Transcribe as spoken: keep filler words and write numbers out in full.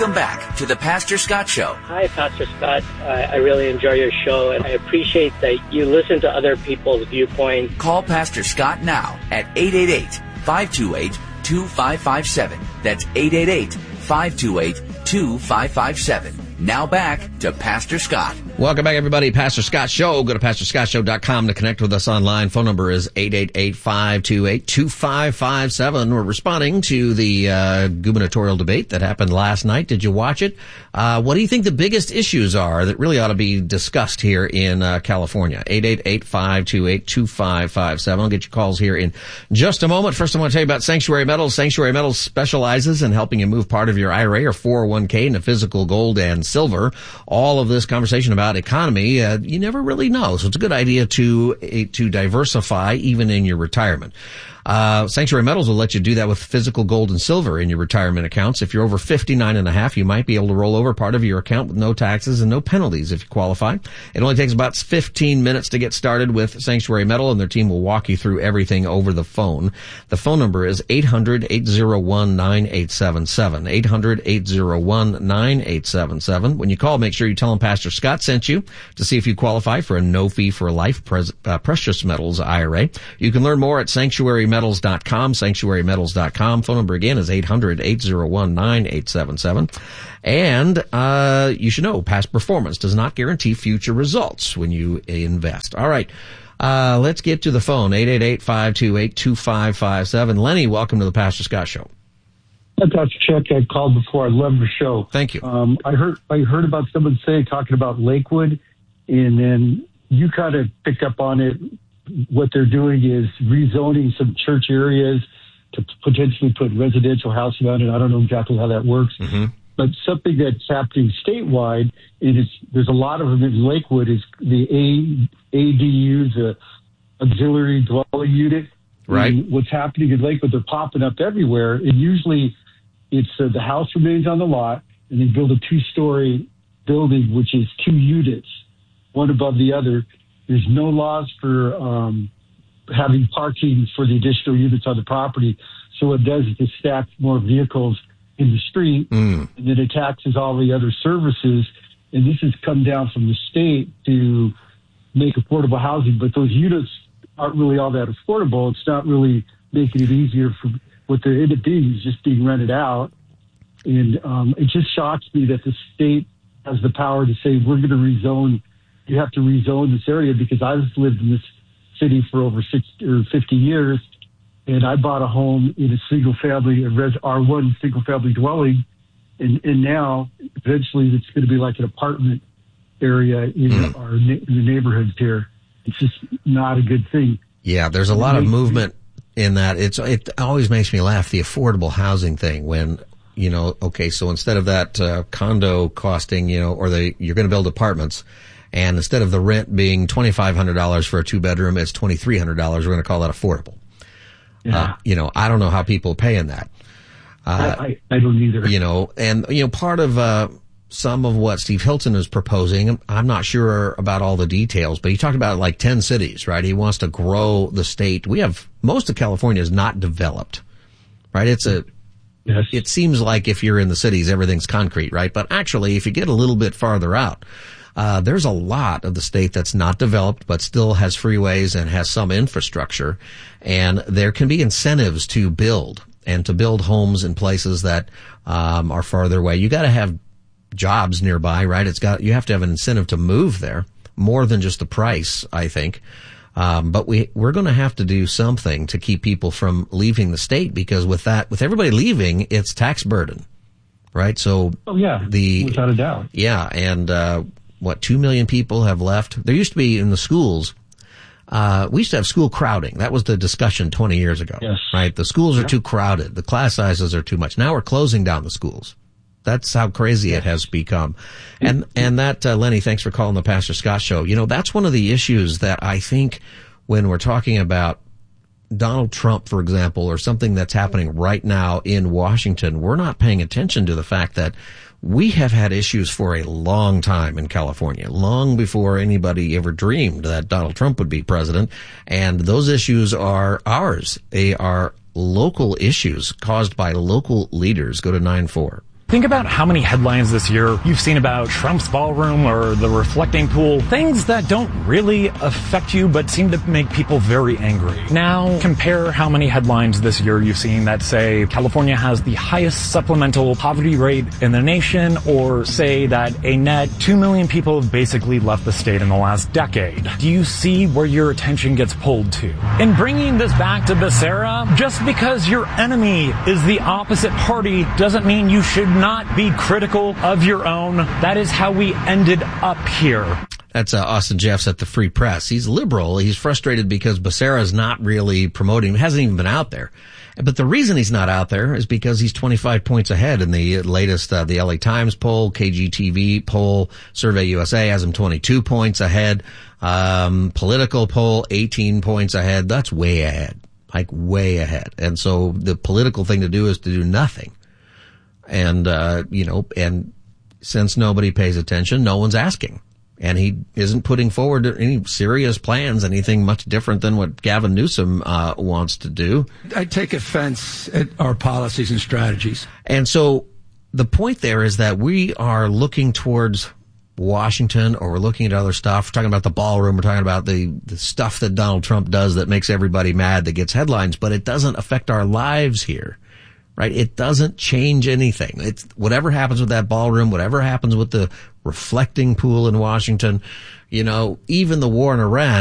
Welcome back to the Pastor Scott Show. Hi, Pastor Scott. I, I really enjoy your show, and I appreciate that you listen to other people's viewpoints. Call Pastor Scott now at eight eight eight, five two eight, two five five seven. That's eight eight eight, five two eight, two five five seven. Now back to Pastor Scott. Welcome back, everybody. Pastor Scott Show. Go to pastor scott show dot com to connect with us online. Phone number is eight eight eight, five two eight, two five five seven. We're responding to the uh, gubernatorial debate that happened last night. Did you watch it? Uh, what do you think the biggest issues are that really ought to be discussed here in uh, California? eight eight eight, five two eight, two five five seven. I'll get your calls here in just a moment. First, I want to tell you about Sanctuary Metals. Sanctuary Metals specializes in helping you move part of your I R A or four oh one k into physical gold and silver. All of this conversation about economy, uh, you never really know. So it's a good idea to uh, to diversify even in your retirement. Uh, Sanctuary Metals will let you do that with physical gold and silver in your retirement accounts. If you're over fifty-nine and a half, you might be able to roll over part of your account with no taxes and no penalties if you qualify. It only takes about fifteen minutes to get started with Sanctuary Metal, and their team will walk you through everything over the phone. The phone number is eight hundred, eight oh one, nine eight seven seven. eight hundred, eight oh one, nine eight seven seven. When you call, make sure you tell them Pastor Scott sent you to see if you qualify for a no fee for life pres- uh, precious metals I R A. You can learn more at sanctuary metals dot com, sanctuary metals dot com. Phone number again is eight hundred, eight oh one, nine eight seven seven. And uh you should know past performance does not guarantee future results when you invest. All right. Uh let's get to the phone. eight eight eight, five two eight, two five five seven. Lenny, welcome to the Pastor Scott Show. Hi, Pastor Chuck. I called before. I love your show. Thank you. Um, I heard I heard about someone say talking about Lakewood, and then you kind of picked up on it. What they're doing is rezoning some church areas to potentially put residential housing on it. I don't know exactly how that works, mm-hmm. but something that's happening statewide, and it's, there's a lot of them in Lakewood, is the A, A D Us, the auxiliary dwelling unit. Right. And what's happening in Lakewood, they're popping up everywhere, and usually it's uh, the house remains on the lot, and they build a two-story building, which is two units, one above the other. There's no laws for um, having parking for the additional units on the property. So what it does is it stacks more vehicles in the street, mm. and then it taxes all the other services. And this has come down from the state to make affordable housing, but those units aren't really all that affordable. It's not really making it easier for what they end up being is just being rented out. And um, it just shocks me that the state has the power to say, we're going to rezone. You have to rezone this area, because I've lived in this city for over sixty or fifty years, and I bought a home in a single family, a res, R one single family dwelling, and, and now eventually it's going to be like an apartment area in mm. our in the neighborhoods here. It's just not a good thing. Yeah, there's a lot of movement in that. It's it always makes me laugh, the affordable housing thing, when you know, okay, so instead of that uh, condo costing, you know, or the you're going to build apartments. And instead of the rent being twenty-five hundred dollars for a two-bedroom, it's twenty-three hundred dollars. We're going to call that affordable. Yeah. Uh, you know, I don't know how people are paying that. Uh, I, I, I don't either. You know, and, you know, part of uh some of what Steve Hilton is proposing, I'm not sure about all the details, but he talked about like ten cities, right? He wants to grow the state. We have, most of California is not developed, right? It's a, yes. It seems like if you're in the cities, everything's concrete, right? But actually, if you get a little bit farther out, Uh, there's a lot of the state that's not developed, but still has freeways and has some infrastructure. And there can be incentives to build and to build homes in places that, um, are farther away. You gotta have jobs nearby, right? It's got, you have to have an incentive to move there more than just the price, I think. Um, but we, we're gonna have to do something to keep people from leaving the state, because with that, with everybody leaving, it's tax burden, right? So. Oh yeah. The, without a doubt. Yeah. And, uh, what, two million people have left? There used to be in the schools, uh, we used to have school crowding. That was the discussion twenty years ago. Yes. Right? The schools are Yeah. too crowded. The class sizes are too much. Now we're closing down the schools. That's how crazy yeah. it has become. And, and that, uh, Lenny, thanks for calling the Pastor Scott Show. You know, that's one of the issues that I think when we're talking about Donald Trump, for example, or something that's happening right now in Washington, we're not paying attention to the fact that we have had issues for a long time in California, long before anybody ever dreamed that Donald Trump would be president. And those issues are ours. They are local issues caused by local leaders. Go to nine four. Think about how many headlines this year you've seen about Trump's ballroom or the reflecting pool, things that don't really affect you but seem to make people very angry. Now, compare how many headlines this year you've seen that say California has the highest supplemental poverty rate in the nation, or say that a net two million people have basically left the state in the last decade. Do you see where your attention gets pulled to? In bringing this back to Becerra, just because your enemy is the opposite party doesn't mean you should not be critical of your own. That is how we ended up here. That's uh, Austin Jeffs at the Free Press. He's liberal. He's frustrated because Becerra's not really promoting, hasn't even been out there. But the reason he's not out there is because he's twenty-five points ahead in the latest, uh, the L A Times poll, K G T V poll, Survey U S A has him twenty-two points ahead. Um, political poll, eighteen points ahead. That's way ahead. Like way ahead. And so the political thing to do is to do nothing. And, uh, you know, and since nobody pays attention, no one's asking. And he isn't putting forward any serious plans, anything much different than what Gavin Newsom uh, wants to do. I take offense at our policies and strategies. And so the point there is that we are looking towards Washington, or we're looking at other stuff. We're talking about the ballroom. We're talking about the, the stuff that Donald Trump does that makes everybody mad, that gets headlines, but it doesn't affect our lives here. Right? It doesn't change anything. It's whatever happens with that ballroom, whatever happens with the reflecting pool in Washington, you know, even the war in Iran